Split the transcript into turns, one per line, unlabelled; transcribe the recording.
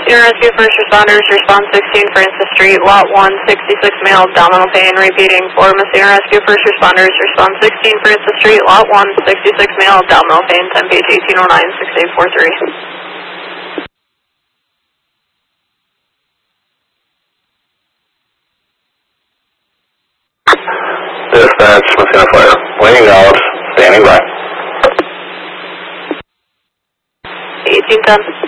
Messina Rescue First Responders, response 16 Francis Street, lot 1, 66 male, abdominal pain, repeating for Messina Rescue First Responders, response 16 Francis Street, lot 1, 66 male, abdominal pain, 10 page 1809, 6843.
Dispatch, Messina Fire, waiting out, standing by.
1810.